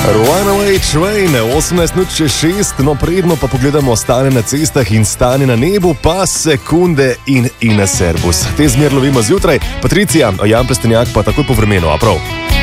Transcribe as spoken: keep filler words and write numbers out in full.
Runaway Train, osemnajst minut čez šest, no predno pa pogledamo stanje na cestah in stanje na nebu, pa sekunde in in servus. Te zmer lovimo zjutraj. Patricija, Jan Plestenjak pa takoj po vremenu, a prav?